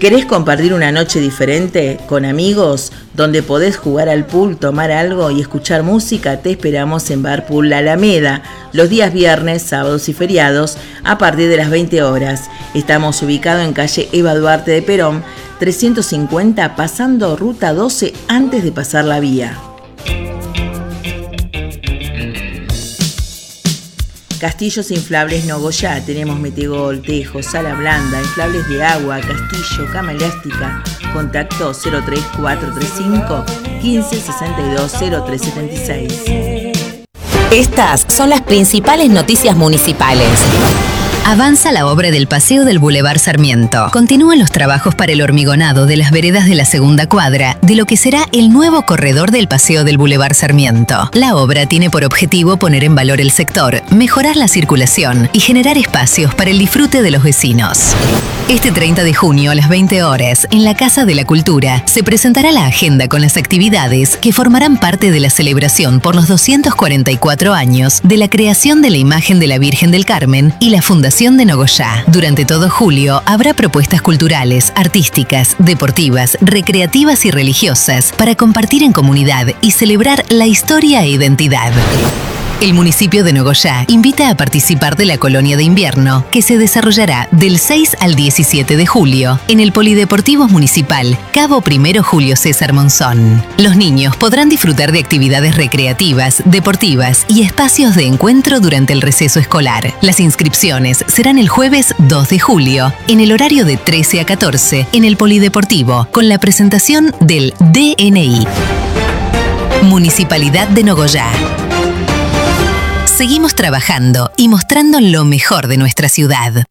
¿Querés compartir una noche diferente con amigos donde podés jugar al pool, tomar algo y escuchar música? Te esperamos en Bar Pool La Alameda los días viernes, sábados y feriados a partir de las 20 horas. Estamos ubicados en calle Eva Duarte de Perón 350, pasando ruta 12 antes de pasar la vía. Castillos inflables Nogoyá, tenemos metegol, tejo, sala blanda, inflables de agua, castillo, cama elástica. Contacto 03435 1562 0376. Estas son las principales noticias municipales. Avanza la obra del paseo del Boulevard Sarmiento. Continúan los trabajos para el hormigonado de las veredas de la segunda cuadra de lo que será el nuevo corredor del paseo del Boulevard Sarmiento. La obra tiene por objetivo poner en valor el sector, mejorar la circulación y generar espacios para el disfrute de los vecinos. Este 30 de junio a las 20 horas, en la Casa de la Cultura, se presentará la agenda con las actividades que formarán parte de la celebración por los 244 años de la creación de la imagen de la Virgen del Carmen y la Fundación de Nogoyá. Durante todo julio habrá propuestas culturales, artísticas, deportivas, recreativas y religiosas para compartir en comunidad y celebrar la historia e identidad. El municipio de Nogoyá invita a participar de la colonia de invierno que se desarrollará del 6 al 17 de julio en el Polideportivo Municipal Cabo I Julio César Monzón. Los niños podrán disfrutar de actividades recreativas, deportivas y espacios de encuentro durante el receso escolar. Las inscripciones serán el jueves 2 de julio en el horario de 13 a 14 en el Polideportivo con la presentación del DNI. Municipalidad de Nogoyá. Seguimos trabajando y mostrando lo mejor de nuestra ciudad.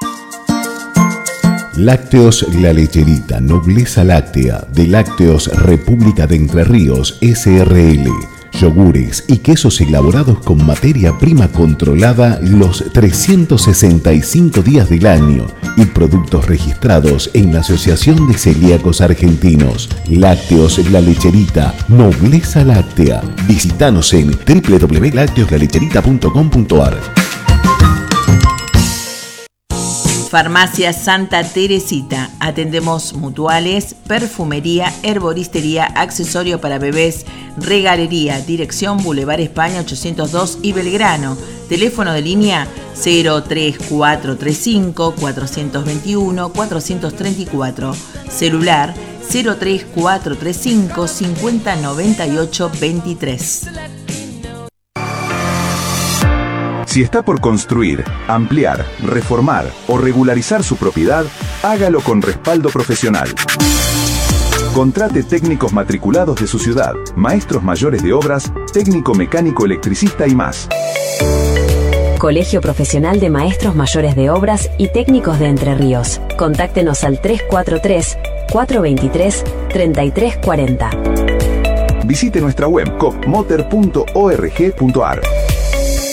Lácteos La Lecherita, nobleza láctea, de Lácteos República de Entre Ríos, SRL. Yogures y quesos elaborados con materia prima controlada los 365 días del año y productos registrados en la Asociación de Celíacos Argentinos. Lácteos La Lecherita, nobleza láctea. Visítanos en www.lacteoslalecherita.com.ar. Farmacia Santa Teresita. Atendemos mutuales, perfumería, herboristería, accesorio para bebés, regalería. Dirección Boulevard España 802 y Belgrano. Teléfono de línea 03435 421 434. Celular 03435 5098 23. Si está por construir, ampliar, reformar o regularizar su propiedad, hágalo con respaldo profesional. Contrate técnicos matriculados de su ciudad, maestros mayores de obras, técnico mecánico electricista y más. Colegio Profesional de Maestros Mayores de Obras y Técnicos de Entre Ríos. Contáctenos al 343-423-3340. Visite nuestra web copmoter.org.ar.